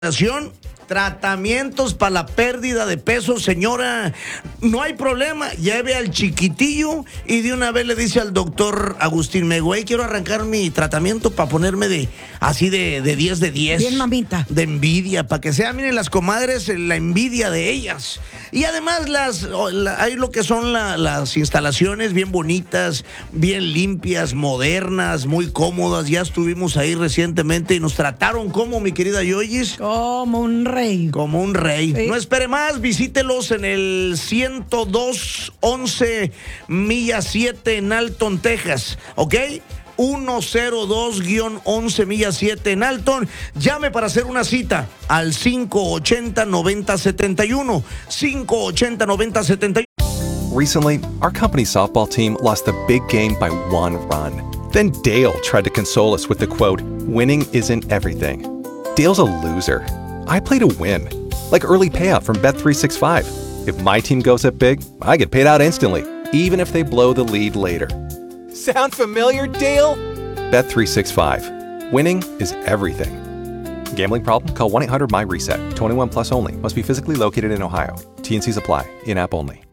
Tratamientos para la pérdida de peso, señora. No hay problema, lleve al chiquitillo y de una vez le dice al doctor Agustín Megüey, quiero arrancar mi tratamiento para ponerme de 10 de 10. Bien, mamita. De envidia, para que sea, miren, las comadres, la envidia de ellas. Y además hay lo que son las instalaciones bien bonitas, bien limpias, modernas, muy cómodas. Ya estuvimos ahí recientemente y nos trataron como, mi querida Yoyis. Como un rey. Como un rey. Sí. No espere más, visítelos en el 10211 Milla 7 en Alton, Texas, ¿ok? 102-11 Milla 7 en Alton. Llame para hacer una cita al 580-9071. 580-9071. Recently, our company softball team lost the big game by 1 run. Then Dale tried to console us with the quote, "Winning isn't everything." Dale's a loser. I play to win, like early payout from Bet365. If my team goes up big, I get paid out instantly, even if they blow the lead later. Sound familiar, Dale? Bet365. Winning is everything. Gambling problem? Call 1-800-MY-RESET. 21 plus only. Must be physically located in Ohio. T&Cs apply. In-app only.